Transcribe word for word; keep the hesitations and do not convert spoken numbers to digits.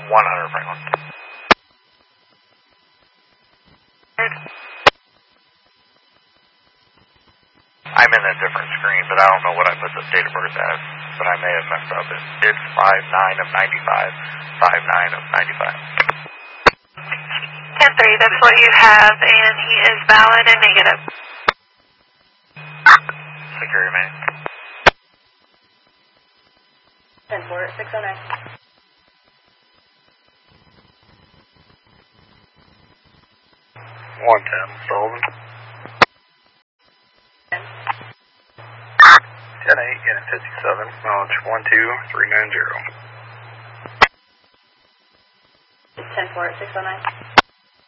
one hundred Franklin. I'm in a different screen, but I don't know what I put the date of birth as, but I may have messed up. It, it's five nine of ninety-five, five nine of ninety-five. ten three, that's what you have, and he is valid and negative. Security man. ten four, six oh nine. one ten, Sullivan. ten eight, unit fifty-seven, knowledge one two three nine zero. ten four, six oh nine.